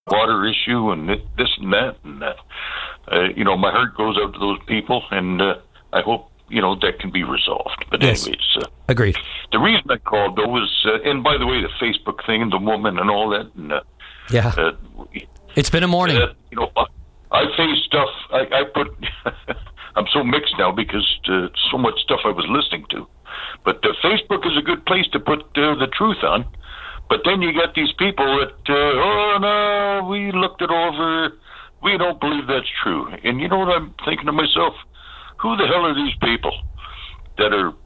water issue and this and that. And, my heart goes out to those people, and I hope, that can be resolved. But yes. anyways. Agreed. The reason I called, though, was, and by the way, the Facebook thing and the woman and all that. And, it's been a morning. I face stuff. I put. I'm so mixed now because so much stuff I was listening to. But Facebook is a good place to put the truth on. But then you got these people that, no, we looked it over. We don't believe that's true. And you know what I'm thinking to myself? Who the hell are these people that are,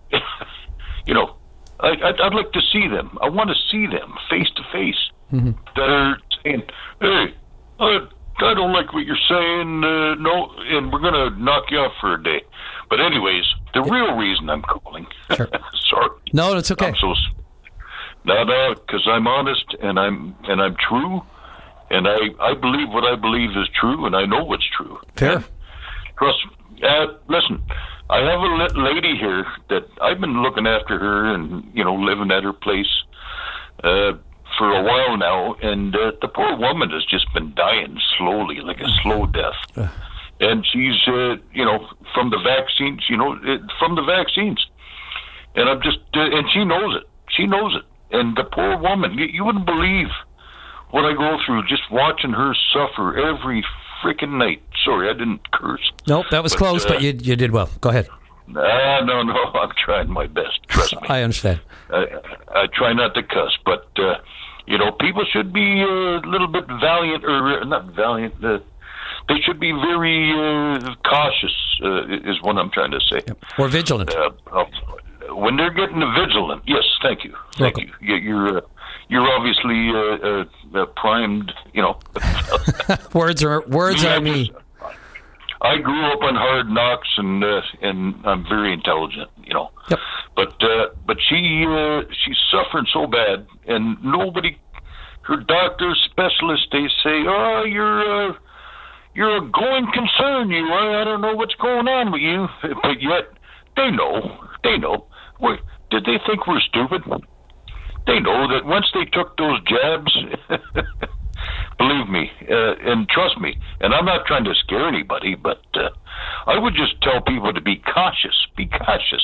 I'd like to see them. I want to see them face to face that are saying, hey, I don't like what you're saying, no, and we're going to knock you off for a day. But anyways, the real reason I'm calling, sure. Sorry. No, it's okay. No, because I'm honest and I'm true, and I believe what I believe is true, and I know what's true. Fair. And trust me. Listen, I have a lady here that I've been looking after her and, living at her place for a while now, and the poor woman has just been dying slowly, like a slow death. And she's, from the vaccines, from the vaccines. And I'm just, and she knows it. She knows it. And the poor woman, you wouldn't believe what I go through just watching her suffer every freaking night. Sorry, I didn't curse. Nope, that was close, but you did well. Go ahead. No, I'm trying my best. Trust me. I understand. I try not to cuss, but, people should be a little bit valiant, or not valiant, they should be very cautious, is what I'm trying to say. Yep. Or vigilant. When they're getting vigilant, yes, thank you. Thank you. You're obviously primed, Words are me. I grew up on Hard Knocks, and I'm very intelligent, Yep. But she's suffering so bad, and nobody, her doctors, specialists, they say, oh, you're a going concern, you are. I don't know what's going on with you, but yet they know. Did they think we're stupid? They know that once they took those jabs, believe me, and trust me, and I'm not trying to scare anybody, but I would just tell people to be cautious. Be cautious,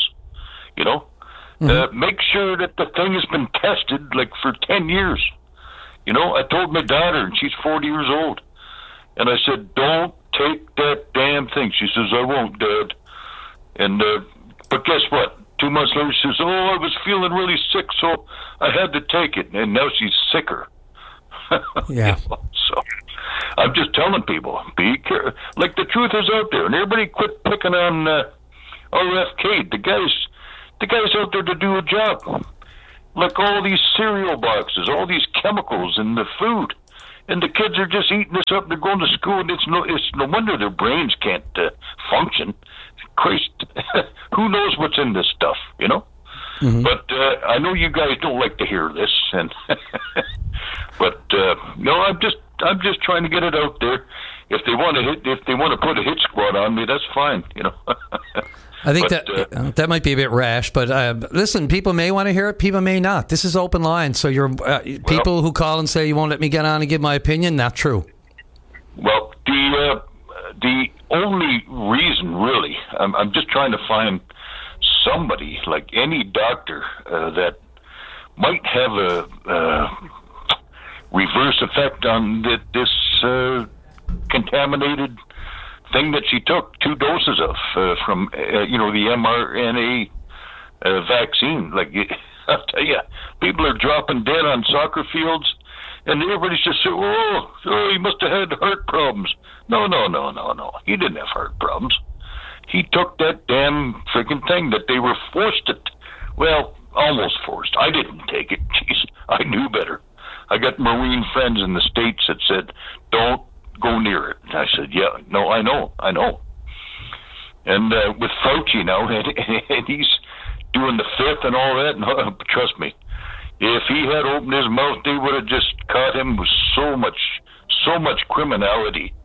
Make sure that the thing has been tested, like, for 10 years. I told my daughter, and she's 40 years old, and I said, don't take that damn thing. She says, I won't, Dad. And, but guess what? 2 months later, she says, I was feeling really sick, so I had to take it. And now she's sicker. Yeah. So I'm just telling people, be careful. Like, the truth is out there, and everybody quit picking on RFK. The guy's out there to do a job. Like all these cereal boxes, all these chemicals in the food. And the kids are just eating this up. They're going to school, and it's no wonder their brains can't function. Christ, who knows what's in this stuff, Mm-hmm. But I know you guys don't like to hear this, and but no, I'm just trying to get it out there. If they want to put a hit squad on me, that's fine, I think that might be a bit rash, but listen, people may want to hear it, people may not. This is open line, so people who call and say you won't let me get on and give my opinion, not true. Well, the only reason, really, I'm just trying to find somebody, like any doctor, that might have a reverse effect on this contaminated thing that she took 2 doses of from the mRNA vaccine. Like, I'll tell you, people are dropping dead on soccer fields, and everybody's just saying, oh, he must have had heart problems. No. He didn't have heart problems. He took that damn freaking thing that they were forced to, almost forced. I didn't take it. Jeez, I knew better. I got Marine friends in the States that said, don't go near it. And I said, yeah, no, I know. And with Fauci now, and he's doing the 5th and all that, and trust me, if he had opened his mouth, they would have just caught him with so much criminality.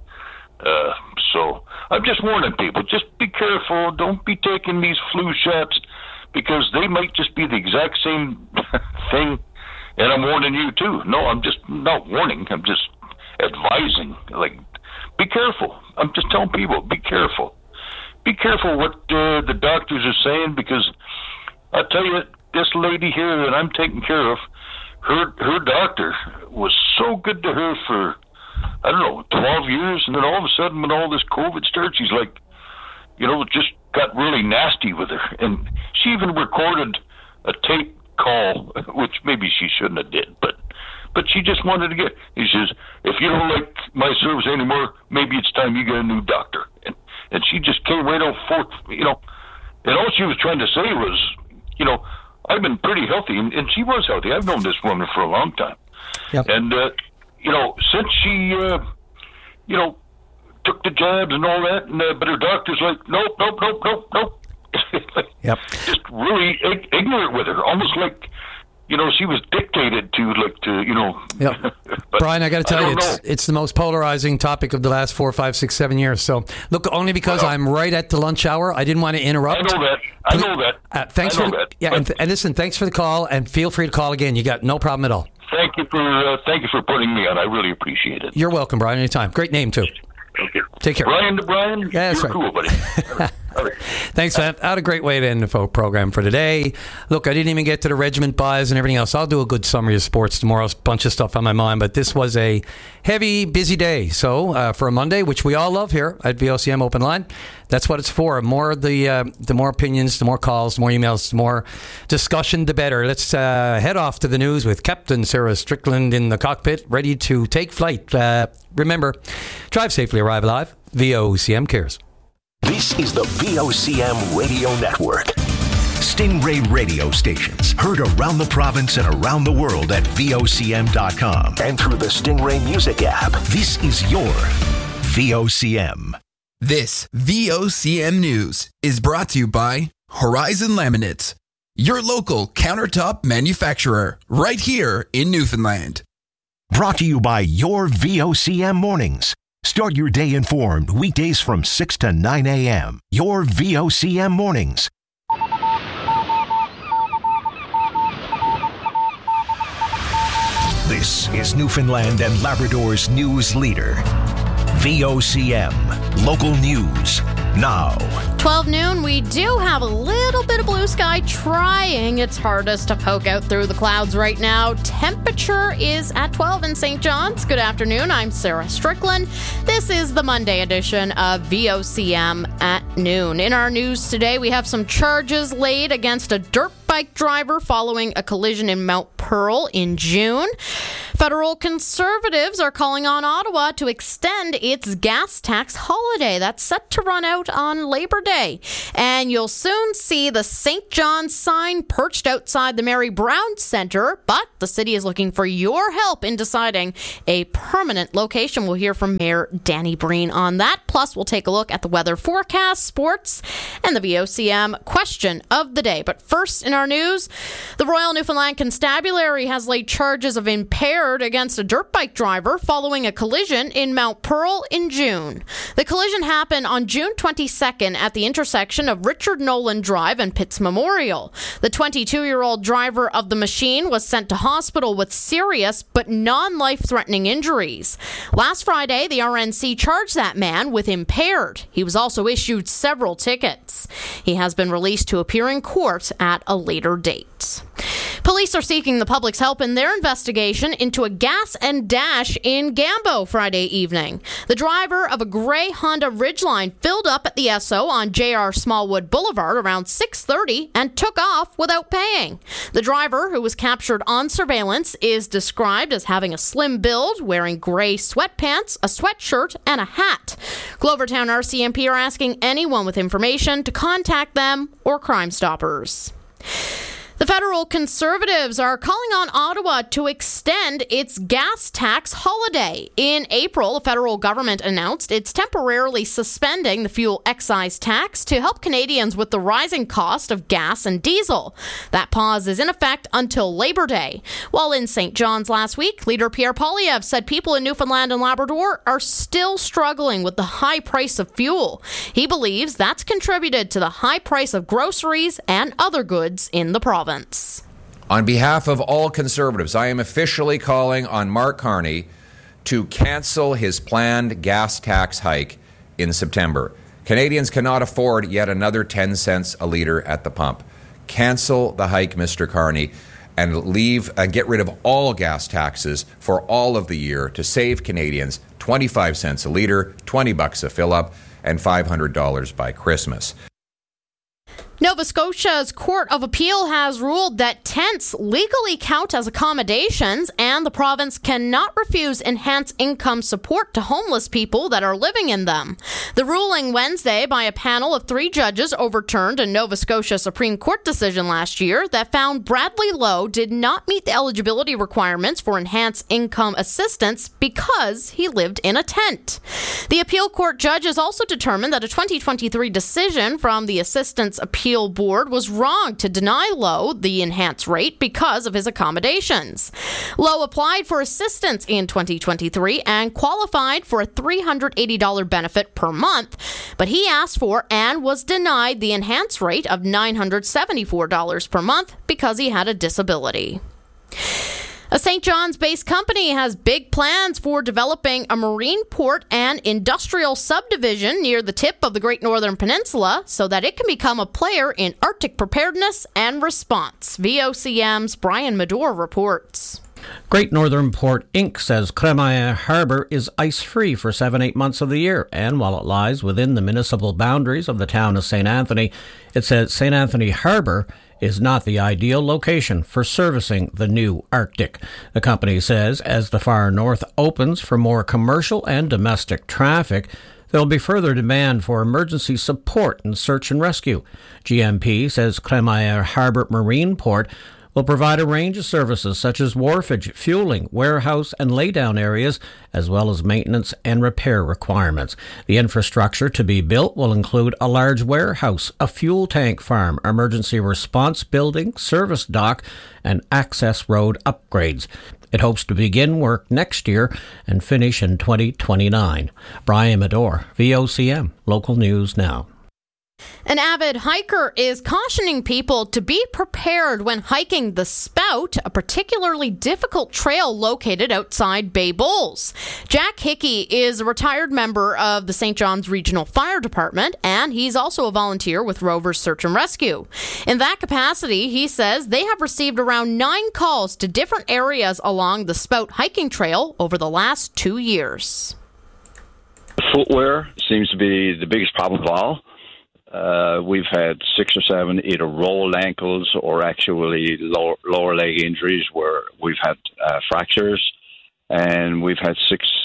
So I'm just warning people, just be careful. Don't be taking these flu shots, because they might just be the exact same thing. And I'm warning you too. No, I'm just not warning. I'm just advising, like, be careful. I'm just telling people, be careful. Be careful what the doctors are saying, because I'll tell you, this lady here that I'm taking care of, her doctor was so good to her for, 12 years, and then all of a sudden when all this COVID started, she's like, just got really nasty with her. And she even recorded a tape call, which maybe she shouldn't have did, but she just wanted to get, he says, if you don't like my service anymore, maybe it's time you get a new doctor. And she just came right out forth, and all she was trying to say was, I've been pretty healthy, and she was healthy. I've known this woman for a long time. Yep. And, since she, took the jabs and all that, and, but her doctor's like, nope. Yep. Just really ignorant with her, almost like, she was dictated to, Yep. Brian, I got to tell you, it's the most polarizing topic of the last 4, 5, 6, 7 years. So, look, only because I'm right at the lunch hour, I didn't want to interrupt. I know that. Thanks for and listen, thanks for the call, and feel free to call again. You got no problem at all. Thank you for putting me on. I really appreciate it. You're welcome, Brian. Anytime. Great name too. Okay. Take care. Brian to Brian. Yeah, that's You're right. Cool, buddy. All right. Thanks, man. Had a great way to end the program for today. Look, I didn't even get to the regiment buys and everything else. I'll do a good summary of sports tomorrow. A bunch of stuff on my mind, but this was a heavy, busy day. So for a Monday, which we all love here at VOCM Open Line, that's what it's for. The more opinions, the more calls, the more emails, the more discussion, the better. Let's head off to the news with Captain Sarah Strickland in the cockpit, ready to take flight. Remember, drive safely, arrive alive. VOCM cares. This is the VOCM Radio Network. Stingray radio stations heard around the province and around the world at VOCM.com and through the Stingray Music app. This is your VOCM. This VOCM News is brought to you by Horizon Laminates, your local countertop manufacturer right here in Newfoundland. Brought to you by your VOCM Mornings. Start your day informed weekdays from 6 to 9 a.m. Your VOCM Mornings. This is Newfoundland and Labrador's news leader. VOCM. Local news. Now. 12 noon, we do have a little bit of blue sky trying its hardest to poke out through the clouds right now. Temperature is at 12 in St. John's. Good afternoon. I'm Sarah Strickland. This is the Monday edition of VOCM at noon. In our news today, we have some charges laid against a dirt bike driver following a collision in Mount Pearl in June. Federal Conservatives are calling on Ottawa to extend its gas tax holiday. That's set to run out on Labor Day. And you'll soon see the St. John's sign perched outside the Mary Brown Centre, but the city is looking for your help in deciding a permanent location. We'll hear from Mayor Danny Breen on that. Plus, we'll take a look at the weather forecast, sports, and the VOCM question of the day. But first in our news, the Royal Newfoundland Constabulary has laid charges of impaired against a dirt bike driver following a collision in Mount Pearl in June. The collision happened on June 22nd at the intersection of Richard Nolan Drive and Pitts Memorial. The 22-year-old driver of the machine was sent to hospital with serious but non-life-threatening injuries. Last Friday, the RNC charged that man with impaired. He was also issued several tickets. He has been released to appear in court at a later date. Police are seeking the public's help in their investigation into a gas and dash in Gambo Friday evening. The driver of a gray Honda Ridgeline filled up at the Esso on J.R. Smallwood Boulevard around 6:30 and took off without paying. The driver, who was captured on surveillance, is described as having a slim build, wearing gray sweatpants, a sweatshirt, and a hat. Glovertown RCMP are asking anyone with information to contact them or Crime Stoppers. The Federal Conservatives are calling on Ottawa to extend its gas tax holiday. In April, the federal government announced it's temporarily suspending the fuel excise tax to help Canadians with the rising cost of gas and diesel. That pause is in effect until Labor Day. While in St. John's last week, Leader Pierre Poilievre said people in Newfoundland and Labrador are still struggling with the high price of fuel. He believes that's contributed to the high price of groceries and other goods in the province. On behalf of all Conservatives, I am officially calling on Mark Carney to cancel his planned gas tax hike in September. Canadians cannot afford yet another 10 cents a litre at the pump. Cancel the hike, Mr. Carney, and get rid of all gas taxes for all of the year to save Canadians 25 cents a litre, $20 a fill-up, and $500 by Christmas. Nova Scotia's Court of Appeal has ruled that tents legally count as accommodations, and the province cannot refuse enhanced income support to homeless people that are living in them. The ruling Wednesday by a panel of 3 judges overturned a Nova Scotia Supreme Court decision last year that found Bradley Lowe did not meet the eligibility requirements for enhanced income assistance because he lived in a tent. The appeal court judges also determined that a 2023 decision from the Assistance Appeal Board was wrong to deny Lowe the enhanced rate because of his accommodations. Lowe applied for assistance in 2023 and qualified for a $380 benefit per month, but he asked for and was denied the enhanced rate of $974 per month because he had a disability. A St. John's-based company has big plans for developing a marine port and industrial subdivision near the tip of the Great Northern Peninsula so that it can become a player in Arctic preparedness and response. VOCM's Brian Medore reports. Great Northern Port Inc. says Crémaillière Harbour is ice-free for 7-8 months of the year, and while it lies within the municipal boundaries of the town of St. Anthony, it says St. Anthony Harbour is not the ideal location for servicing the new Arctic. The company says as the far north opens for more commercial and domestic traffic, there will be further demand for emergency support and search and rescue. GMP says Crémaillière Harbour Marine Port will provide a range of services such as wharfage, fueling, warehouse and laydown areas, as well as maintenance and repair requirements. The infrastructure to be built will include a large warehouse, a fuel tank farm, emergency response building, service dock, and access road upgrades. It hopes to begin work next year and finish in 2029. Brian Medore, VOCM, Local News Now. An avid hiker is cautioning people to be prepared when hiking the Spout, a particularly difficult trail located outside Bay Bulls. Jack Hickey is a retired member of the St. John's Regional Fire Department, and he's also a volunteer with Rovers Search and Rescue. In that capacity, he says they have received around 9 calls to different areas along the Spout hiking trail over the last 2 years. Footwear seems to be the biggest problem of all. We've had 6 or 7 either rolled ankles or actually lower leg injuries where we've had fractures, and we've had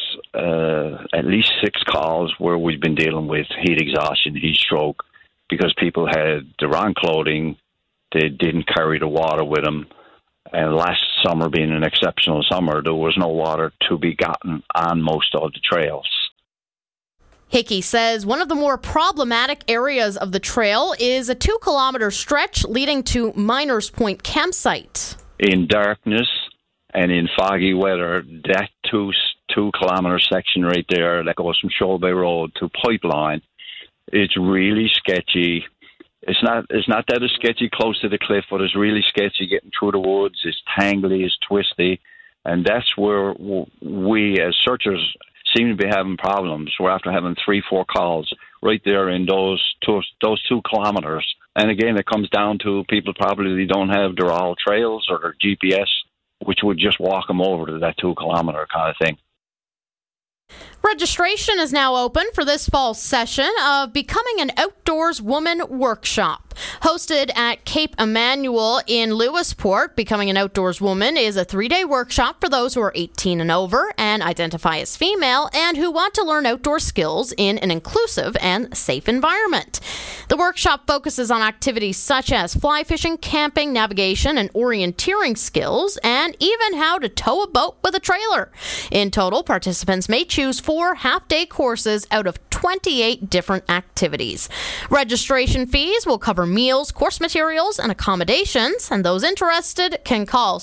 at least 6 calls where we've been dealing with heat exhaustion, heat stroke, because people had the wrong clothing, they didn't carry the water with them, and last summer being an exceptional summer, there was no water to be gotten on most of the trails. Hickey says one of the more problematic areas of the trail is a 2-kilometer stretch leading to Miners Point campsite. In darkness and in foggy weather, that 2-kilometer section right there that goes from Shoal Bay Road to Pipeline, it's really sketchy. It's not that it's sketchy close to the cliff, but it's really sketchy getting through the woods. It's tangly, it's twisty, and that's where we as searchers seem to be having problems. We're after having 3-4 calls right there in those 2 kilometers. And again, it comes down to people probably don't have their all trails or their GPS, which would just walk them over to that 2-kilometer kind of thing. Registration is now open for this fall's session of Becoming an Outdoors Woman Workshop. Hosted at Cape Emmanuel in Lewisport, Becoming an Outdoors Woman is a 3-day workshop for those who are 18 and over and identify as female and who want to learn outdoor skills in an inclusive and safe environment. The workshop focuses on activities such as fly fishing, camping, navigation, and orienteering skills, and even how to tow a boat with a trailer. In total, participants may choose 4 half-day courses out of 28 different activities. Registration fees will cover meals, course materials, and accommodations, and those interested can call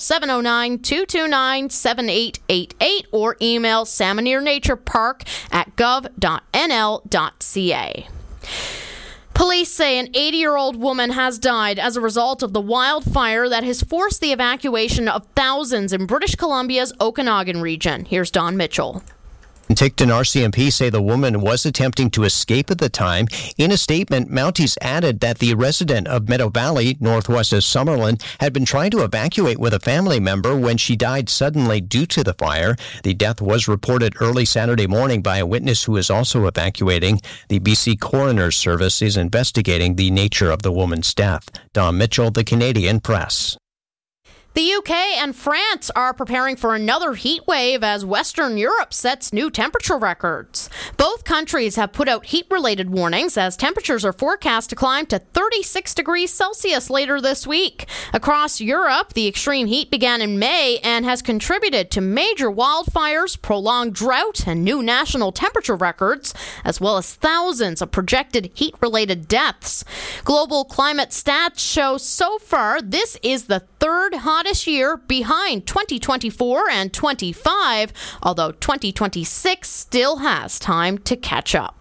709-229-7888 or email salmoneernaturepark@gov.nl.ca. Police say an 80-year-old woman has died as a result of the wildfire that has forced the evacuation of thousands in British Columbia's Okanagan region. Here's Don Mitchell. Ticton RCMP say the woman was attempting to escape at the time. In a statement, Mounties added that the resident of Meadow Valley, northwest of Summerlin, had been trying to evacuate with a family member when she died suddenly due to the fire. The death was reported early Saturday morning by a witness who is also evacuating. The BC Coroner's Service is investigating the nature of the woman's death. Don Mitchell, The Canadian Press. The UK and France are preparing for another heat wave as Western Europe sets new temperature records. Both countries have put out heat-related warnings as temperatures are forecast to climb to 36 degrees Celsius later this week. Across Europe, the extreme heat began in May and has contributed to major wildfires, prolonged drought, and new national temperature records, as well as thousands of projected heat-related deaths. Global climate stats show so far this is the third hottest year behind 2024 and 25, although 2026 still has time to catch up.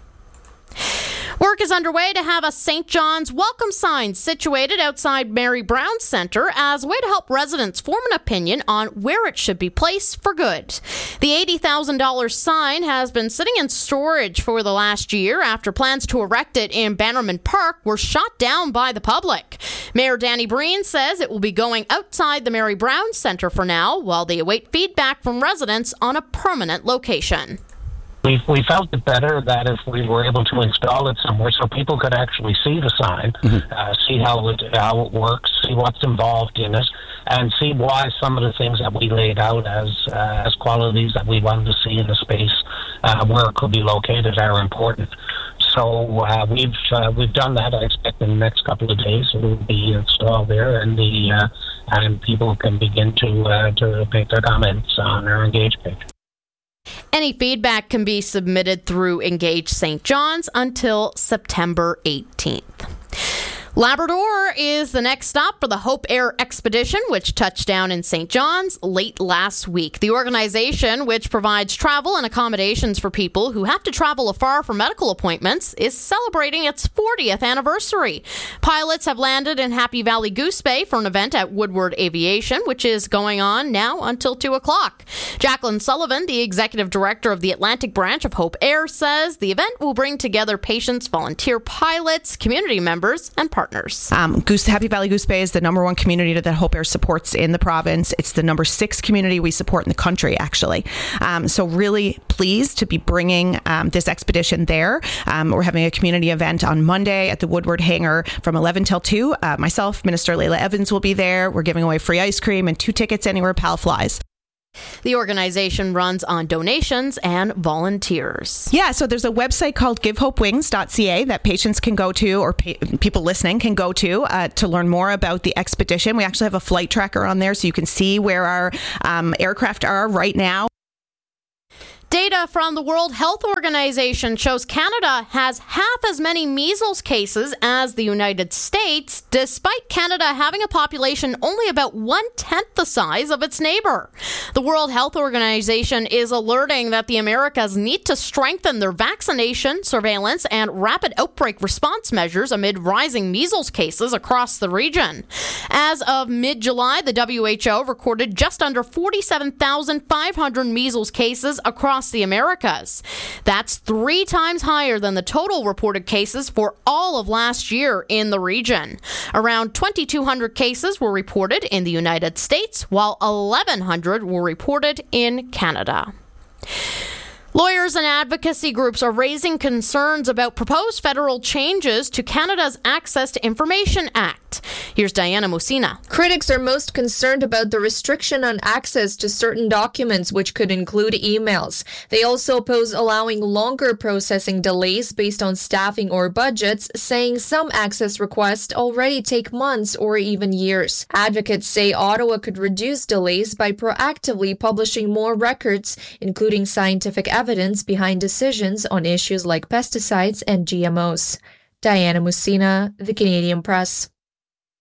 Work is underway to have a St. John's welcome sign situated outside Mary Brown Centre as a way to help residents form an opinion on where it should be placed for good. The $80,000 sign has been sitting in storage for the last year after plans to erect it in Bannerman Park were shot down by the public. Mayor Danny Breen says it will be going outside the Mary Brown Centre for now while they await feedback from residents on a permanent location. We felt it better that if we were able to install it somewhere so people could actually see the sign, see how it works, see what's involved in it, and see why some of the things that we laid out as qualities that we wanted to see in the space where it could be located are important. So we've done that. I expect in the next couple of days it will be installed there, and and people can begin to make their comments on our Engage page. Any feedback can be submitted through Engage St. John's until September 18th. Labrador is the next stop for the Hope Air Expedition, which touched down in St. John's late last week. The organization, which provides travel and accommodations for people who have to travel afar for medical appointments, is celebrating its 40th anniversary. Pilots have landed in Happy Valley Goose Bay for an event at Woodward Aviation, which is going on now until 2 o'clock. Jacqueline Sullivan, the executive director of the Atlantic branch of Hope Air, says the event will bring together patients, volunteer pilots, community members, and partners. Happy Valley Goose Bay is the number one community that Hope Air supports in the province. It's the number 6 community we support in the country, actually. So really pleased to be bringing this expedition there. We're having a community event on Monday at the Woodward Hangar from 11 till 2. Myself, Minister Layla Evans will be there. We're giving away free ice cream and 2 tickets anywhere PAL flies. The organization runs on donations and volunteers. Yeah, so there's a website called givehopewings.ca that patients can go to, or people listening can go to learn more about the expedition. We actually have a flight tracker on there so you can see where our aircraft are right now. Data from the World Health Organization shows Canada has half as many measles cases as the United States, despite Canada having a population only about 1/10 the size of its neighbor. The World Health Organization is alerting that the Americas need to strengthen their vaccination, surveillance, and rapid outbreak response measures amid rising measles cases across the region. As of mid-July, the WHO recorded just under 47,500 measles cases across the Americas. That's 3 times higher than the total reported cases for all of last year in the region. Around 2,200 cases were reported in the United States, while 1,100 were reported in Canada. Lawyers and advocacy groups are raising concerns about proposed federal changes to Canada's Access to Information Act. Here's Diana Musina. Critics are most concerned about the restriction on access to certain documents, which could include emails. They also oppose allowing longer processing delays based on staffing or budgets, saying some access requests already take months or even years. Advocates say Ottawa could reduce delays by proactively publishing more records, including scientific evidence behind decisions on issues like pesticides and GMOs. Diana Musina, The Canadian Press.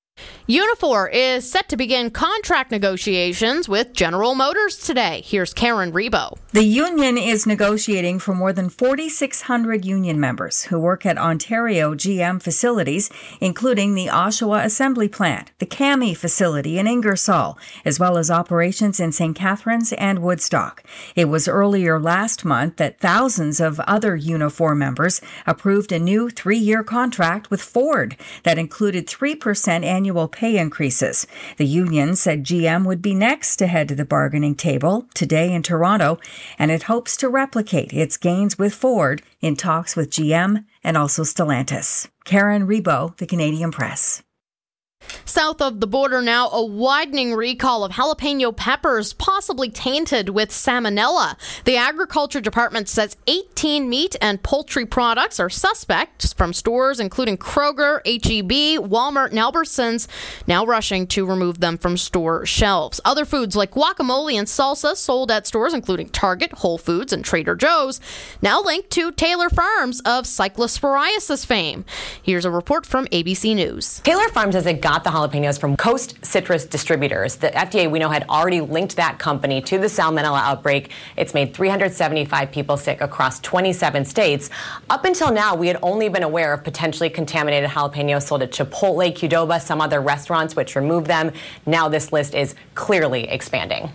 Unifor is set to begin contract negotiations with General Motors today. Here's Karen Rebo. The union is negotiating for more than 4,600 union members who work at Ontario GM facilities, including the Oshawa Assembly Plant, the CAMI facility in Ingersoll, as well as operations in St. Catharines and Woodstock. It was earlier last month that thousands of other Unifor members approved a new 3-year contract with Ford that included 3% annual pay increases. The union said GM would be next to head to the bargaining table today in Toronto, and it hopes to replicate its gains with Ford in talks with GM and also Stellantis. Karen Rebo, The Canadian Press. South of the border now, a widening recall of jalapeno peppers possibly tainted with salmonella. The Agriculture Department says 18 meat and poultry products are suspects from stores including Kroger, H-E-B, Walmart, and Albertsons, now rushing to remove them from store shelves. Other foods like guacamole and salsa sold at stores including Target, Whole Foods, and Trader Joe's, now linked to Taylor Farms of cyclosporiasis fame. Here's a report from ABC News. Taylor Farms has got the jalapenos from Coast Citrus Distributors. The FDA, we know, had already linked that company to the salmonella outbreak. It's made 375 people sick across 27 states. Up until now, we had only been aware of potentially contaminated jalapenos sold at Chipotle, Qdoba, some other restaurants which removed them. Now this list is clearly expanding.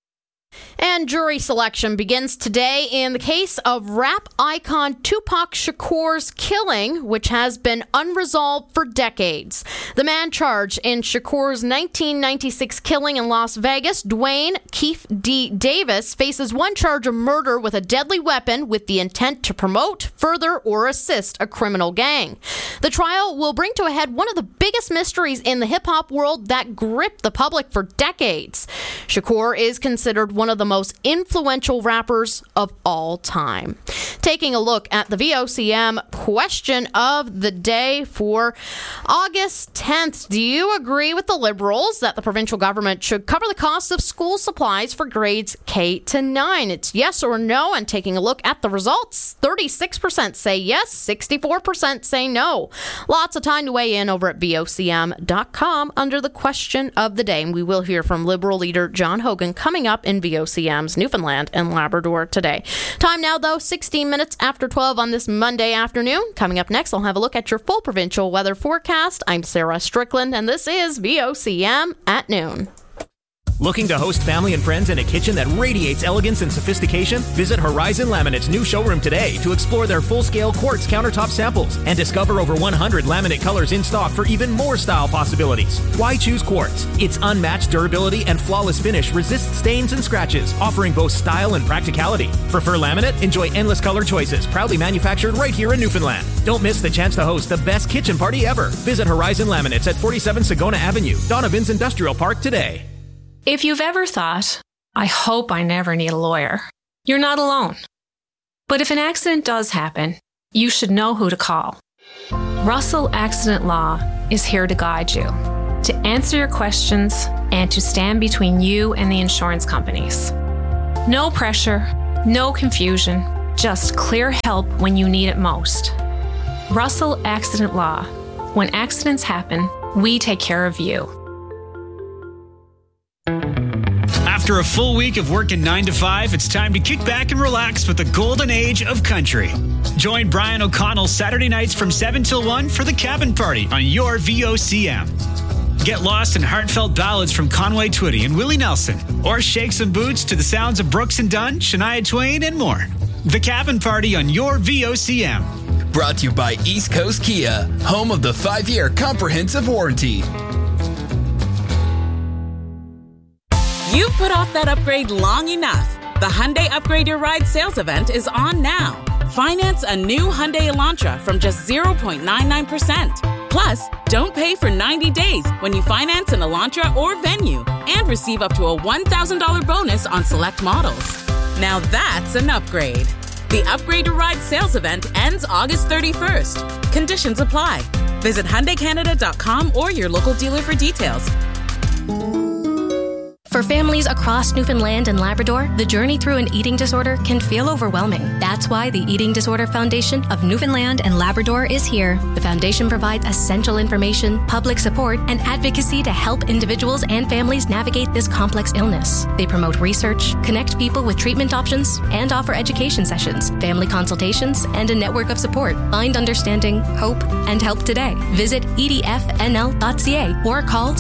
And jury selection begins today in the case of rap icon Tupac Shakur's killing, which has been unresolved for decades. The man charged in Shakur's 1996 killing in Las Vegas, Dwayne Keefe D. Davis, faces one charge of murder with a deadly weapon with the intent to promote, further, or assist a criminal gang. The trial will bring to a head one of the biggest mysteries in the hip-hop world that gripped the public for decades. Shakur is considered one of the most influential rappers of all time. Taking a look at the VOCM question of the day for August 10th. Do you agree with the Liberals that the provincial government should cover the cost of school supplies for grades K to 9? It's yes or no. And taking a look at the results, 36% say yes, 64% say no. Lots of time to weigh in over at VOCM.com under the question of the day. And we will hear from Liberal leader John Hogan coming up in VOCM's Newfoundland and Labrador today. Time now, though, 16 minutes after 12 on this Monday afternoon. Coming up next, I'll have a look at your full provincial weather forecast. I'm Sarah Strickland, and this is VOCM at noon. Looking to host family and friends in a kitchen that radiates elegance and sophistication? Visit Horizon Laminate's new showroom today to explore their full-scale quartz countertop samples and discover over 100 laminate colors in stock for even more style possibilities. Why choose quartz? Its unmatched durability and flawless finish resists stains and scratches, offering both style and practicality. Prefer laminate? Enjoy endless color choices, proudly manufactured right here in Newfoundland. Don't miss the chance to host the best kitchen party ever. Visit Horizon Laminates at 47 Sagona Avenue, Donovan's Industrial Park today. If you've ever thought, I hope I never need a lawyer, you're not alone. But if an accident does happen, you should know who to call. Russell Accident Law is here to guide you, to answer your questions, and to stand between you and the insurance companies. No pressure, no confusion, just clear help when you need it most. Russell Accident Law. When accidents happen, we take care of you. After a full week of working 9 to 5, it's time to kick back and relax with the golden age of country. Join Brian O'Connell Saturday nights from 7 till 1 for the Cabin Party on your VOCM. Get lost in heartfelt ballads from Conway Twitty and Willie Nelson, or shake some boots to the sounds of Brooks and Dunn, Shania Twain, and more. The Cabin Party on your VOCM. Brought to you by East Coast Kia, home of the 5-year comprehensive warranty. You've put off that upgrade long enough. The Hyundai Upgrade Your Ride sales event is on now. Finance a new Hyundai Elantra from just 0.99%. Plus, don't pay for 90 days when you finance an Elantra or Venue and receive up to a $1,000 bonus on select models. Now that's an upgrade. The Upgrade Your Ride sales event ends August 31st. Conditions apply. Visit HyundaiCanada.com or your local dealer for details. For families across Newfoundland and Labrador, the journey through an eating disorder can feel overwhelming. That's why the Eating Disorder Foundation of Newfoundland and Labrador is here. The foundation provides essential information, public support, and advocacy to help individuals and families navigate this complex illness. They promote research, connect people with treatment options, and offer education sessions, family consultations, and a network of support. Find understanding, hope, and help today. Visit edfnl.ca or call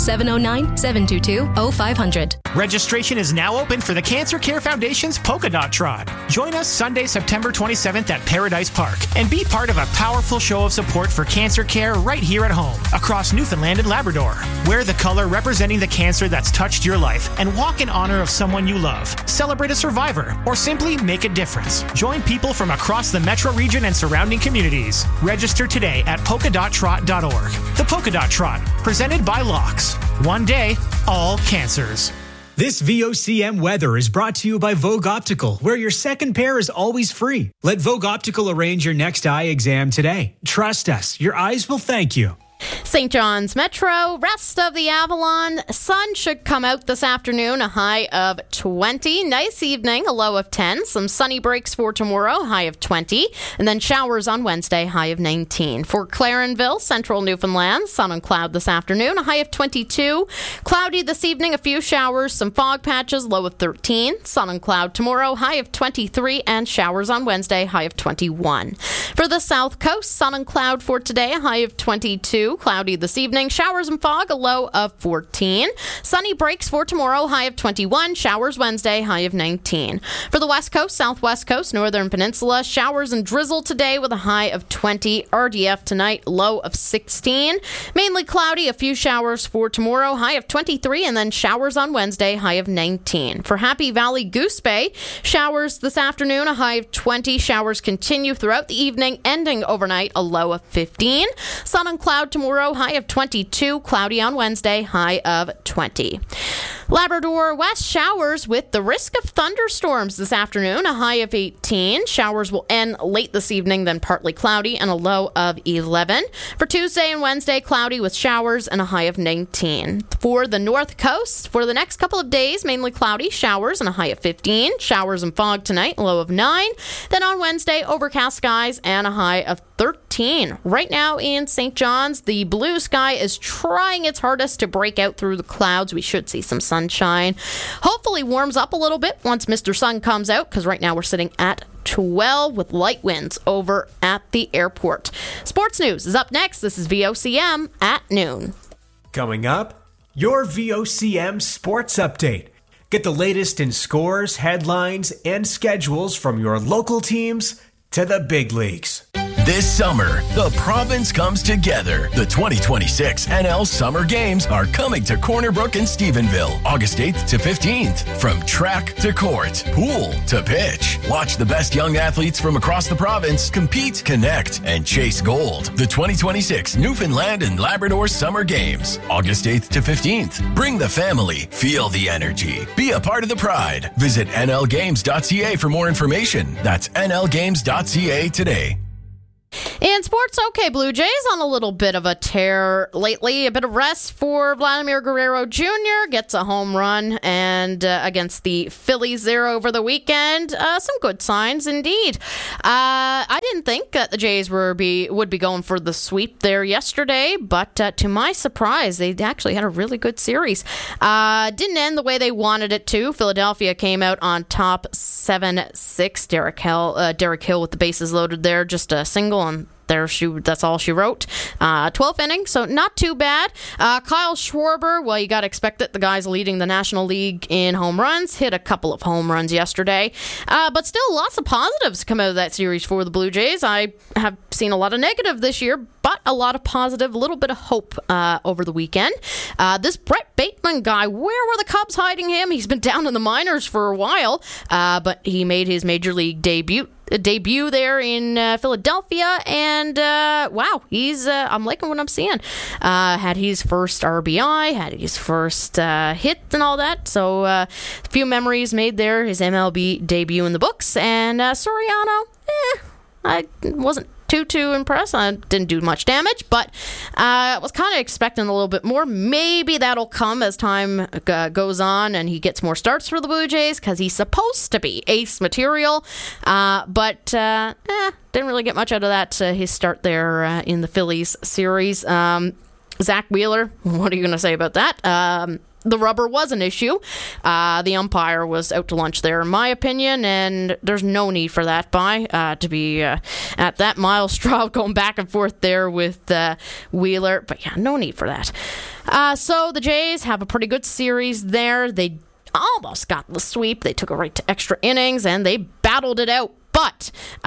709-722-0500. Registration is now open for the Cancer Care Foundation's Polka Dot Trot. Join us Sunday, September 27th at Paradise Park and be part of a powerful show of support for cancer care right here at home across Newfoundland and Labrador. Wear the color representing the cancer that's touched your life and walk in honor of someone you love. Celebrate a survivor or simply make a difference. Join people from across the metro region and surrounding communities. Register today at polkadottrot.org. The Polka Dot Trot, presented by Locks. One day, all cancers. This VOCM weather is brought to you by Vogue Optical, where your second pair is always free. Let Vogue Optical arrange your next eye exam today. Trust us, your eyes will thank you. St. John's Metro, rest of the Avalon. Sun should come out this afternoon, a high of 20. Nice evening, a low of 10. Some sunny breaks for tomorrow, high of 20. And then showers on Wednesday, high of 19. For Clarenville, central Newfoundland, sun and cloud this afternoon, a high of 22. Cloudy this evening, a few showers, some fog patches, low of 13. Sun and cloud tomorrow, high of 23. And showers on Wednesday, high of 21. For the South Coast, sun and cloud for today, a high of 22. Cloudy this evening, showers and fog, a low of 14. Sunny breaks for tomorrow, high of 21. Showers Wednesday, high of 19. For the West Coast, Southwest Coast, Northern Peninsula, showers and drizzle today with a high of 20. RDF tonight, low of 16. Mainly cloudy, a few showers for tomorrow, high of 23. And then showers on Wednesday, high of 19. For Happy Valley Goose Bay, showers this afternoon, a high of 20. Showers continue throughout the evening, ending overnight, a low of 15. Sun and cloud tomorrow, high of 22. Cloudy on Wednesday, high of 20. Labrador West, showers with the risk of thunderstorms this afternoon, a high of 18. Showers will end late this evening, then partly cloudy, and a low of 11. For Tuesday and Wednesday, cloudy with showers and a high of 19. For the North Coast, for the next couple of days, mainly cloudy, showers and a high of 15. Showers and fog tonight, low of 9. Then on Wednesday, overcast skies and a high of 13. Right now in St. John's, the blue sky is trying its hardest to break out through the clouds. We should see some sunshine. Hopefully warms up a little bit once Mr. Sun comes out, because right now we're sitting at 12 with light winds over at the airport. Sports news is up next. This is VOCM at noon. Coming up, your VOCM Sports Update. Get the latest in scores, headlines, and schedules from your local teams to the big leagues. This summer, the province comes together. The 2026 NL Summer Games are coming to Corner Brook and Stephenville, August 8th to 15th. From track to court, pool to pitch. Watch the best young athletes from across the province compete, connect, and chase gold. The 2026 Newfoundland and Labrador Summer Games, August 8th to 15th. Bring the family, feel the energy, be a part of the pride. Visit nlgames.ca for more information. That's nlgames.ca today. In sports, okay, Blue Jays on a little bit of a tear lately. A bit of rest for Vladimir Guerrero Jr. Gets a home run and against the Phillies there over the weekend. Some good signs indeed. I didn't think that the Jays would be going for the sweep there yesterday, but to my surprise, they actually had a really good series. Didn't end the way they wanted it to. Philadelphia came out on top 7-6. Derek Hill with the bases loaded there, just a single. And that's all she wrote. 12th inning, so not too bad. Kyle Schwarber, well, you got to expect it. The guy's leading the National League in home runs. Hit a couple of home runs yesterday. But still, lots of positives come out of that series for the Blue Jays. I have seen a lot of negative this year, but a lot of positive, a little bit of hope over the weekend. This Brett Bateman guy, where were the Cubs hiding him? He's been down in the minors for a while, but he made his major league debut there in Philadelphia, and wow, he's I'm liking what I'm seeing. Had his first RBI, had his first hit and all that, so a few memories made there. His MLB debut in the books. And Soriano, I wasn't too impressed. Didn't do much damage, but I was kind of expecting a little bit more. Maybe that'll come as time goes on and he gets more starts for the Blue Jays because he's supposed to be ace material. But didn't really get much out of that, his start there in the Phillies series. Zach Wheeler, what are you going to say about that? The rubber was an issue. The umpire was out to lunch there, in my opinion, and there's no need for that to be at that. Miles Straub going back and forth there with Wheeler. But yeah, no need for that. So the Jays have a pretty good series there. They almost got the sweep. They took it right to extra innings, and they battled it out. But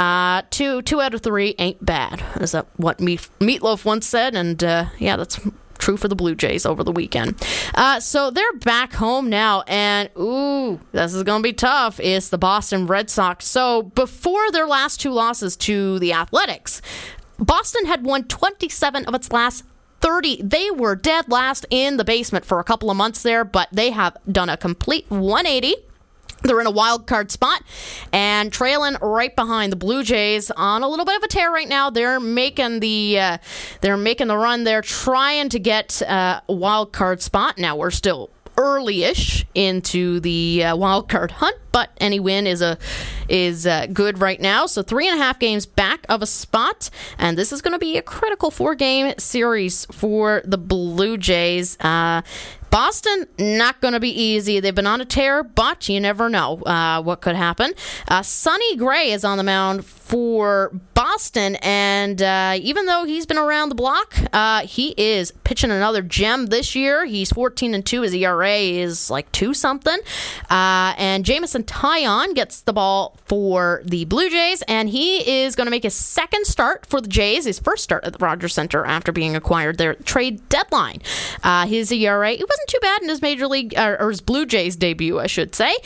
2 out of 3 ain't bad. Is that what Meatloaf once said? And yeah, that's true for the Blue Jays over the weekend. So they're back home now, and this is going to be tough. It's the Boston Red Sox. So before their last 2 losses to the Athletics, Boston had won 27 of its last 30. They were dead last in the basement for a couple of months there, but they have done a complete 180. They're in a wild card spot and trailing right behind the Blue Jays on a little bit of a tear right now. They're making the run. They're trying to get a wild card spot. Now we're still early-ish into the wild card hunt, but any win is good right now. So 3.5 games back of a spot, and this is going to be a critical 4-game series for the Blue Jays. Boston, not going to be easy. They've been on a tear, but you never know what could happen. Sonny Gray is on the mound for Boston, and even though he's been around the block, he is pitching another gem this year. He's 14-2. His ERA is like 2-something. And Jameson Taillon gets the ball for the Blue Jays, and he is going to make his second start for the Jays, his first start at the Rogers Center after being acquired there at the trade deadline. His ERA, it wasn't too bad in his major league, or his Blue Jays debut, I should say.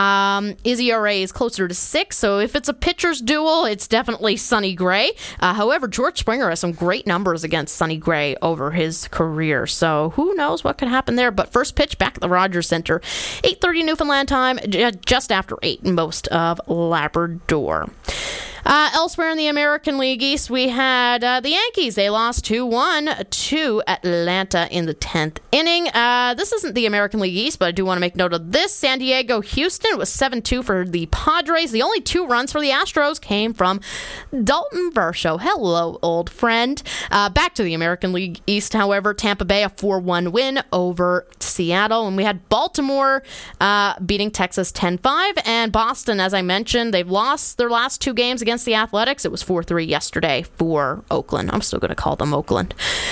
His ERA is closer to 6, so if it's a pitcher's duel, it's definitely Sonny Gray. However, George Springer has some great numbers against Sonny Gray over his career, so who knows what could happen there. But first pitch back at the Rogers Center, 8:30 Newfoundland time, just after 8 in most of Labrador. Elsewhere in the American League East, we had the Yankees. They lost 2-1 to Atlanta in the 10th inning. This isn't the American League East, but I do want to make note of this. San Diego, Houston, it was 7-2 for the Padres. The only 2 runs for the Astros came from Dalton Varsho. Hello, old friend. Back to the American League East, however, Tampa Bay, a 4-1 win over Seattle. And we had Baltimore beating Texas 10-5. And Boston, as I mentioned, they've lost their last 2 games against the Athletics. It was 4-3 yesterday for Oakland. I'm still going to call them Oakland.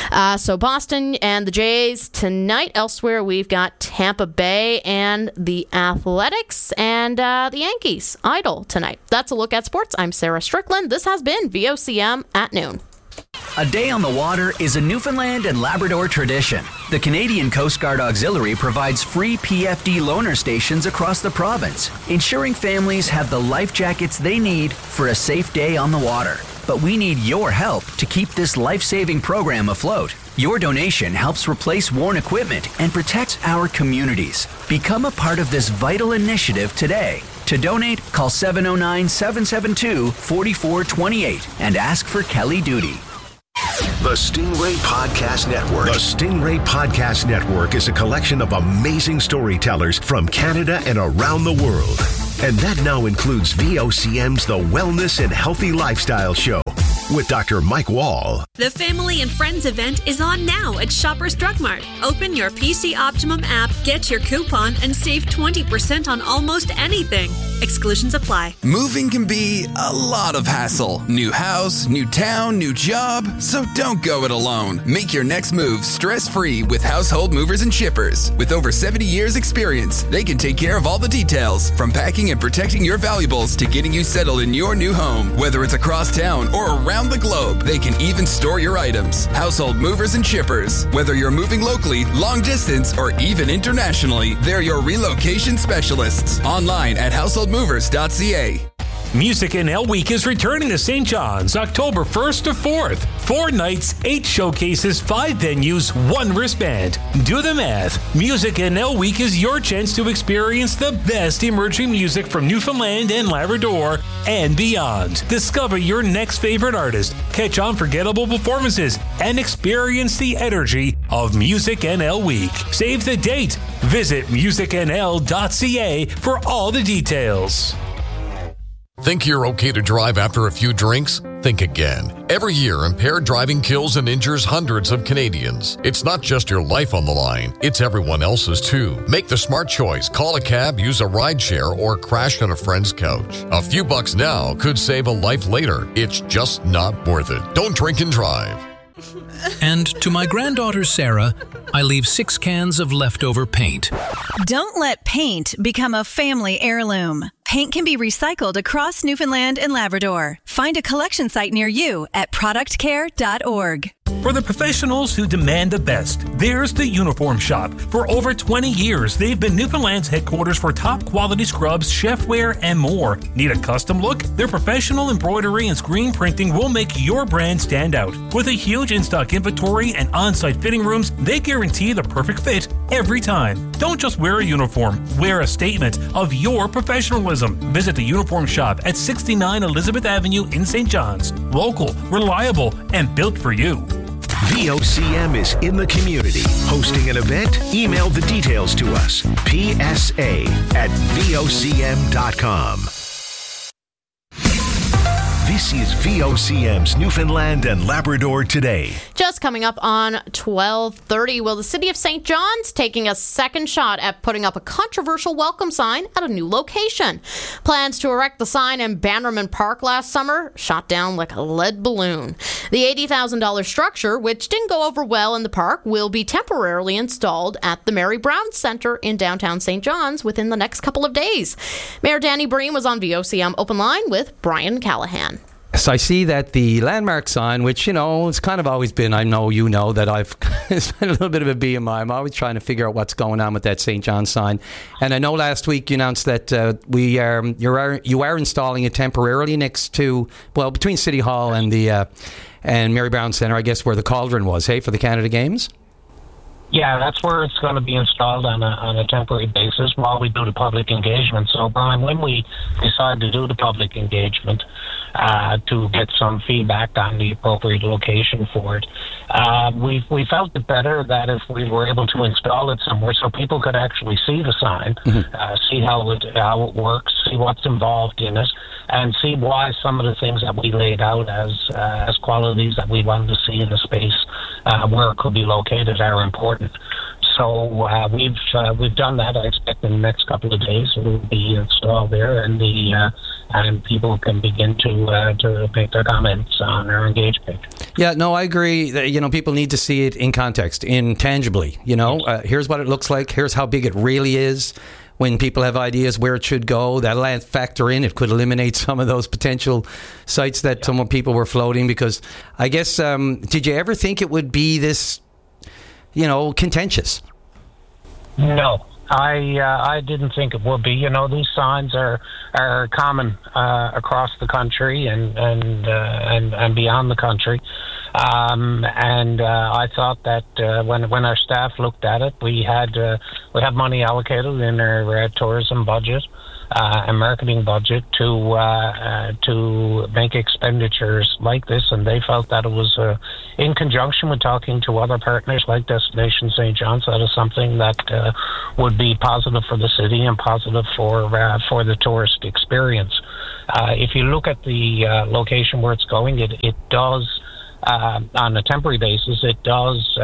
So Boston and the Jays tonight. Elsewhere, we've got Tampa Bay and the Athletics, and the Yankees idle tonight. That's a look at sports. I'm Sarah Strickland. This has been VOCM at noon. A day on the water is a Newfoundland and Labrador tradition. The Canadian Coast Guard Auxiliary provides free PFD loaner stations across the province, ensuring families have the life jackets they need for a safe day on the water. But we need your help to keep this life-saving program afloat. Your donation helps replace worn equipment and protects our communities. Become a part of this vital initiative today. To donate, call 709-772-4428 and ask for Kelly Duty. The Stingray Podcast Network. The Stingray Podcast Network is a collection of amazing storytellers from Canada and around the world. And that now includes VOCM's The Wellness and Healthy Lifestyle Show with Dr. Mike Wall. The Family and Friends event is on now at Shoppers Drug Mart. Open your PC Optimum app, get your coupon, and save 20% on almost anything. Exclusions apply. Moving can be a lot of hassle. New house, new town, new job. So don't go it alone. Make your next move stress-free with Household Movers and Shippers. With over 70 years experience, they can take care of all the details, from packing and protecting your valuables to getting you settled in your new home. Whether it's across town or around the globe, they can even store your items. Household Movers and Shippers. Whether you're moving locally, long distance, or even internationally, they're your relocation specialists. Online at householdmovers.ca. Music NL Week is returning to St. John's October 1st to 4th. 4 nights, 8 showcases, 5 venues, 1 wristband. Do the math. Music NL Week is your chance to experience the best emerging music from Newfoundland and Labrador and beyond. Discover your next favorite artist, catch unforgettable performances, and experience the energy of Music NL Week. Save the date. Visit musicnl.ca for all the details. Think you're okay to drive after a few drinks? Think again. Every year, impaired driving kills and injures hundreds of Canadians. It's not just your life on the line, it's everyone else's too. Make the smart choice. Call a cab, use a rideshare, or crash on a friend's couch. A few bucks now could save a life later. It's just not worth it. Don't drink and drive. And to my granddaughter Sarah, I leave 6 cans of leftover paint. Don't let paint become a family heirloom. Paint can be recycled across Newfoundland and Labrador. Find a collection site near you at productcare.org. For the professionals who demand the best, there's the Uniform Shop. For over 20 years, they've been Newfoundland's headquarters for top quality scrubs, chefware, and more. Need a custom look? Their professional embroidery and screen printing will make your brand stand out. With a huge in-stock inventory and on-site fitting rooms, they guarantee the perfect fit every time. Don't just wear a uniform, wear a statement of your professionalism. Visit the Uniform Shop at 69 Elizabeth Avenue in St. John's. Local, reliable, and built for you. VOCM is in the community. Hosting an event? Email the details to us. PSA@VOCM.com. This is VOCM's Newfoundland and Labrador Today. Just coming up on 12:30, will the City of St. John's taking a second shot at putting up a controversial welcome sign at a new location? Plans to erect the sign in Bannerman Park last summer shot down like a lead balloon. The $80,000 structure, which didn't go over well in the park, will be temporarily installed at the Mary Brown Centre in downtown St. John's within the next couple of days. Mayor Danny Breen was on VOCM Open Line with Brian Callahan. So I see that the landmark sign, which, it's kind of always been, I know you know that I've spent a little bit of a BMI. I'm always trying to figure out what's going on with that St. John sign. And I know last week you announced that you are installing it temporarily next to, between City Hall and the and Mary Brown Centre, I guess, where the Cauldron was, for the Canada Games? Yeah, that's where it's going to be installed on a temporary basis while we do the public engagement. So, Brian, when we decide to do the public engagement, to get some feedback on the appropriate location for it, we felt it better that if we were able to install it somewhere so people could actually see the sign, see how it works, see what's involved in it, and see why some of the things that we laid out as qualities that we wanted to see in the space where it could be located are important. So we've done that. I expect in the next couple of days it will be installed there, and and people can begin to make their comments on our Engage page. Yeah, no, I agree that, people need to see it in context, intangibly. Here's what it looks like. Here's how big it really is. When people have ideas where it should go, that'll factor in. It could eliminate some of those potential sites that some people were floating. Because I guess, did you ever think it would be this, contentious? No, I didn't think it would be. These signs are common across the country and beyond the country. I thought that when our staff looked at it, we have money allocated in our tourism budget and marketing budget to make expenditures like this, and they felt that it was in conjunction with talking to other partners like Destination St. John's, that is something that would be positive for the city and positive for the tourist experience. If you look at the location where it's going, it does. On a temporary basis, it does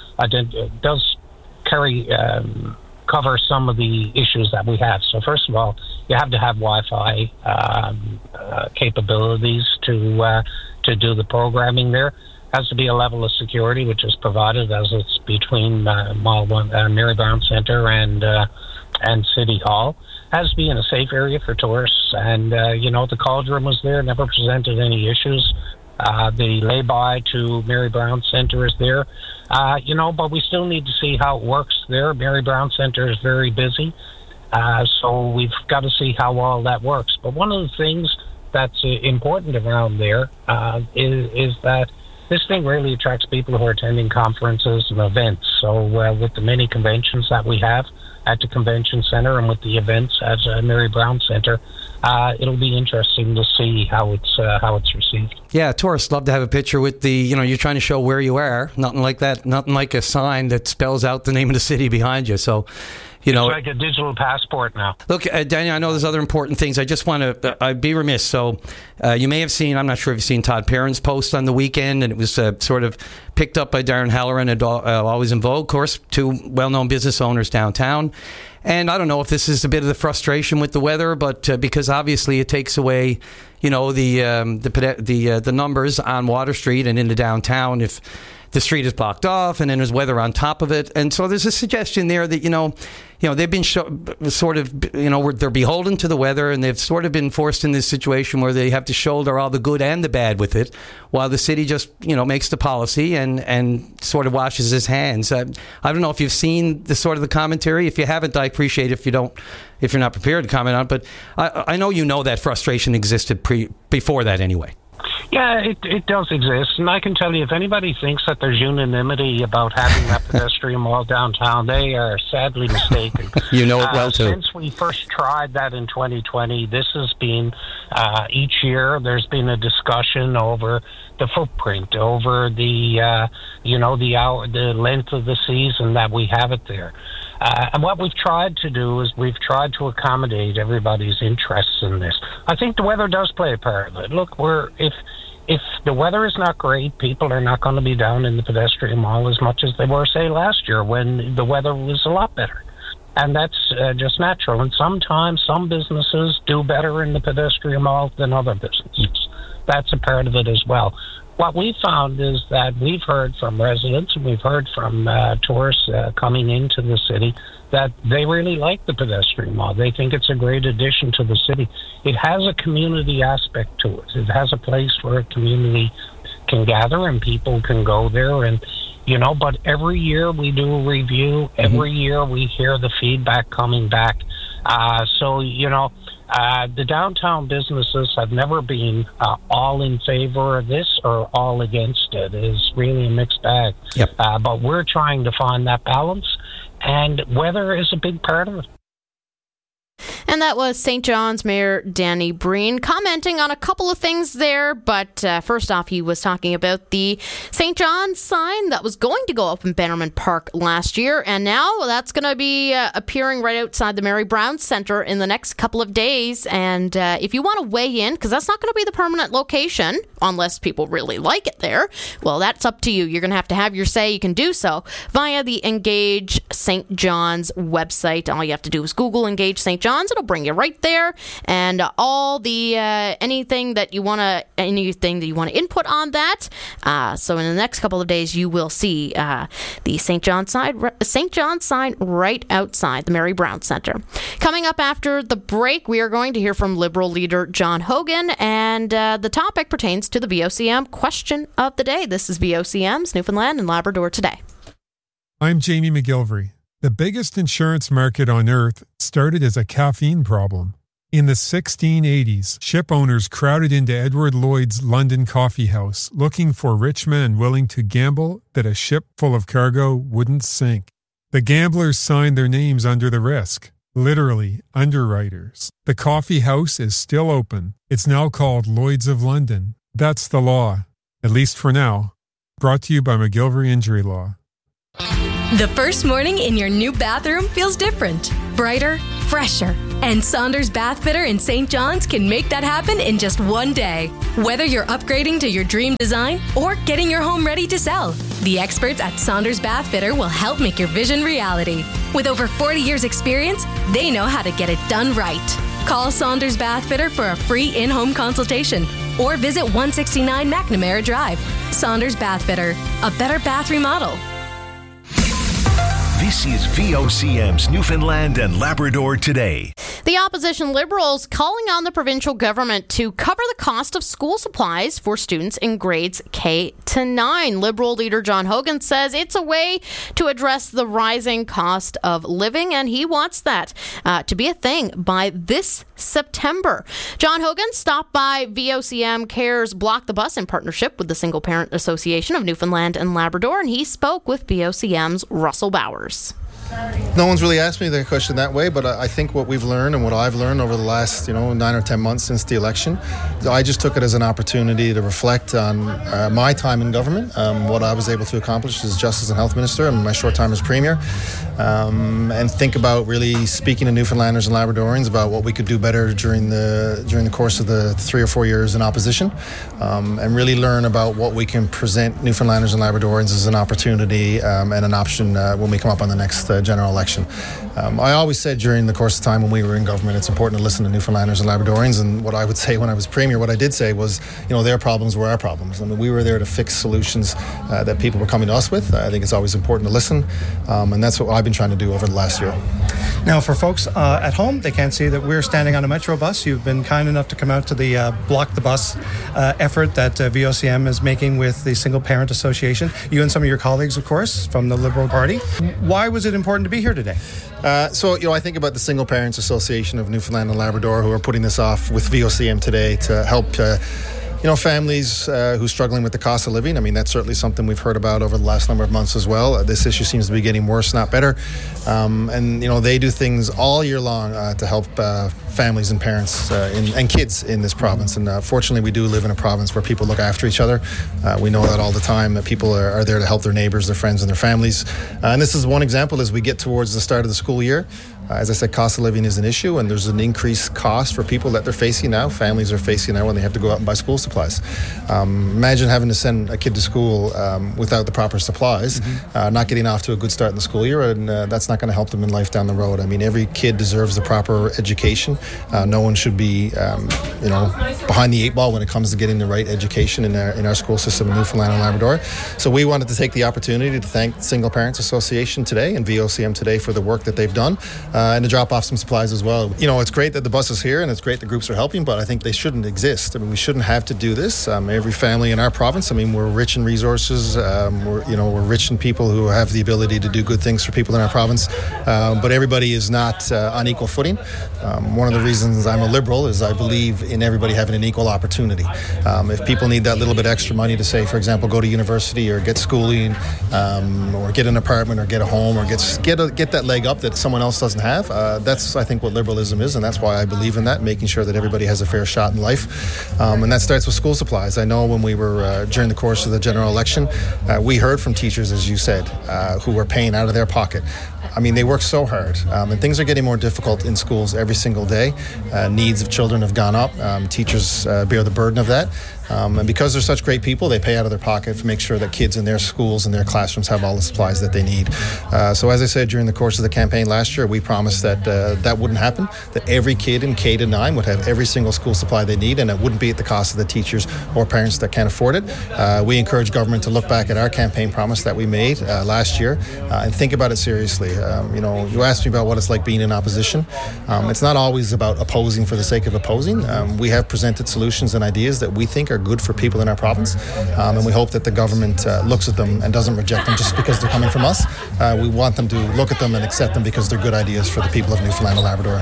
cover some of the issues that we have. So first of all, you have to have Wi-Fi capabilities to do the programming there. Has to be a level of security which is provided as it's between Mary Brown Centre and City Hall. Has to be in a safe area for tourists, and the Cauldron was there, never presented any issues. The lay-by to Mary Brown Centre is there, but we still need to see how it works there. Mary Brown Centre is very busy, so we've got to see how all that works. But one of the things that's important around there is that this thing really attracts people who are attending conferences and events. So with the many conventions that we have at the convention center and with the events at Mary Brown Center, it'll be interesting to see how it's received. Yeah, tourists love to have a picture with the, you're trying to show where you are. Nothing like that. Nothing like a sign that spells out the name of the city behind you. So, it's like a digital passport now. Look, Daniel, I know there's other important things. I just want to, I'd be remiss. So you may have seen, I'm not sure if you've seen Todd Perrin's post on the weekend, and it was sort of picked up by Darren Halloran at Always in Vogue, of course, two well-known business owners downtown. And I don't know if this is a bit of the frustration with the weather, but because obviously it takes away, the numbers on Water Street and into downtown if the street is blocked off, and then there's weather on top of it. And so there's a suggestion there that, they've been they're beholden to the weather, and they've sort of been forced in this situation where they have to shoulder all the good and the bad with it, while the city just, makes the policy and sort of washes its hands. I don't know if you've seen the commentary. If you haven't, I appreciate if you're not prepared to comment on it, but I know that frustration existed before that anyway. Yeah, it does exist, and I can tell you, if anybody thinks that there's unanimity about having that pedestrian mall downtown, they are sadly mistaken. You know it well, too. Since we first tried that in 2020, this has been, each year, there's been a discussion over the footprint, over the length of the season that we have it there. And what we've tried to do is we've tried to accommodate everybody's interests in this. I think the weather does play a part of it. Look, if the weather is not great, people are not going to be down in the pedestrian mall as much as they were, say, last year when the weather was a lot better. And that's just natural. And sometimes some businesses do better in the pedestrian mall than other businesses. That's a part of it as well. What we found is that we've heard from residents and we've heard from tourists coming into the city that they really like the pedestrian mall. They think it's a great addition to the city. It has a community aspect to it. It has a place where a community can gather and people can go there. And, but every year we do a review. Every year we hear the feedback coming back. The downtown businesses have never been all in favor of this or all against it. It's really a mixed bag. Yep. But we're trying to find that balance, and weather is a big part of it. And that was St. John's Mayor Danny Breen commenting on a couple of things there. But first off, he was talking about the St. John's sign that was going to go up in Bannerman Park last year. And now that's going to be appearing right outside the Mary Brown Center in the next couple of days. And if you want to weigh in, because that's not going to be the permanent location, unless people really like it there, well, that's up to you. You're going to have your say. You can do so via the Engage St. John's website. All you have to do is Google Engage St. John's. It'll bring you right there, and all the anything that you want to input on that. So in the next couple of days, you will see the St. John's sign right outside the Mary Brown Center. Coming up after the break, we are going to hear from Liberal leader John Hogan, and the topic pertains to the VOCM question of the day. This is VOCM's Newfoundland and Labrador Today. I'm Jamie McGilvery. The biggest insurance market on Earth started as a caffeine problem. In the 1680s, ship owners crowded into Edward Lloyd's London coffee house looking for rich men willing to gamble that a ship full of cargo wouldn't sink. The gamblers signed their names under the risk, literally underwriters. The coffee house is still open. It's now called Lloyd's of London. That's the law, at least for now. Brought to you by McGilvery Injury Law. The first morning in your new bathroom feels different, brighter, fresher. And Saunders Bath Fitter in St. John's can make that happen in just one day. Whether you're upgrading to your dream design or getting your home ready to sell, the experts at Saunders Bath Fitter will help make your vision reality. With over 40 years experience, they know how to get it done right. Call Saunders Bath Fitter for a free in-home consultation or visit 169 McNamara Drive. Saunders Bath Fitter, a better bath remodel. This is VOCM's Newfoundland and Labrador Today. The opposition Liberals calling on the provincial government to cover the cost of school supplies for students in grades K to 9. Liberal leader John Hogan says it's a way to address the rising cost of living, and he wants that to be a thing by this September. John Hogan stopped by VOCM Cares Block the Bus in partnership with the Single Parent Association of Newfoundland and Labrador, and he spoke with VOCM's Russell Bowers. No one's really asked me the question that way, but I think what we've learned and what I've learned over the last 9 or 10 months since the election, I just took it as an opportunity to reflect on my time in government, what I was able to accomplish as Justice and Health Minister and my short time as Premier, and think about really speaking to Newfoundlanders and Labradorians about what we could do better during the course of the 3 or 4 years in opposition, and really learn about what we can present Newfoundlanders and Labradorians as an opportunity and an option when we come up on the next general election. I always said during the course of time when we were in government, it's important to listen to Newfoundlanders and Labradorians, and what I would say when I was Premier, what I did say was, their problems were our problems. I mean, we were there to fix solutions that people were coming to us with. I think it's always important to listen, and that's what I've been trying to do over the last year. Now, for folks at home, they can't see that we're standing on a Metro bus. You've been kind enough to come out to the Block the Bus effort that VOCM is making with the Single Parent Association. You and some of your colleagues, of course, from the Liberal Party. Why was it important to be here today? I think about the Single Parents Association of Newfoundland and Labrador, who are putting this off with VOCM today to help families who are struggling with the cost of living. I mean, that's certainly something we've heard about over the last number of months as well. This issue seems to be getting worse, not better. They do things all year long to help families and parents and kids in this province. And fortunately, we do live in a province where people look after each other. We know that all the time, that people are there to help their neighbors, their friends, and their families. And this is one example as we get towards the start of the school year. As I said, cost of living is an issue, and there's an increased cost for people that they're facing now. Families are facing now when they have to go out and buy school supplies. Imagine having to send a kid to school without the proper supplies, not getting off to a good start in the school year, and that's not going to help them in life down the road. I mean, every kid deserves the proper education. No one should be, behind the eight ball when it comes to getting the right education in our school system in Newfoundland and Labrador. So we wanted to take the opportunity to thank the Single Parents Association today and VOCM today for the work that they've done. And to drop off some supplies as well. It's great that the bus is here and it's great that groups are helping, but I think they shouldn't exist. I mean, we shouldn't have to do this. Every family in our province, we're rich in resources. We're rich in people who have the ability to do good things for people in our province. But everybody is not on equal footing. One of the reasons I'm a Liberal is I believe in everybody having an equal opportunity. If people need that little bit extra money to, say, for example, go to university or get schooling, or get an apartment or get a home or get that leg up that someone else doesn't have, that's, I think, what liberalism is, and that's why I believe in that, making sure that everybody has a fair shot in life. And that starts with school supplies. I know when we were during the course of the general election, we heard from teachers, as you said, who were paying out of their pocket. I mean, they work so hard, and things are getting more difficult in schools every single day. Needs of children have gone up. Teachers bear the burden of that. And because they're such great people, they pay out of their pocket to make sure that kids in their schools and their classrooms have all the supplies that they need. So as I said, during the course of the campaign last year, we promised that that wouldn't happen, that every kid in K-9 would have every single school supply they need, and it wouldn't be at the cost of the teachers or parents that can't afford it. We encourage government to look back at our campaign promise that we made last year and think about it seriously. You asked me about what it's like being in opposition. It's not always about opposing for the sake of opposing. We have presented solutions and ideas that we think are good for people in our province, and we hope that the government looks at them and doesn't reject them just because they're coming from us. We want them to look at them and accept them because they're good ideas for the people of Newfoundland and Labrador.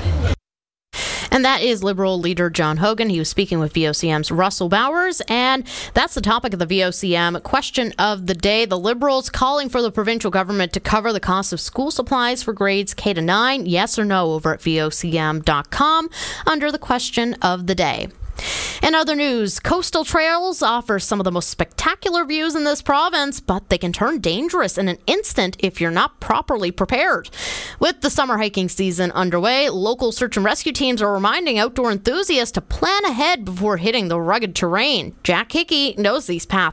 And that is Liberal leader John Hogan. He was speaking with VOCM's Russell Bowers. And that's the topic of the VOCM question of the day. The Liberals calling for the provincial government to cover the cost of school supplies for grades K-9. Yes or no over at VOCM.com under the question of the day. In other news, coastal trails offer some of the most spectacular views in this province, but they can turn dangerous in an instant if you're not properly prepared. With the summer hiking season underway, local search and rescue teams are reminding outdoor enthusiasts to plan ahead before hitting the rugged terrain. Jack Hickey knows these paths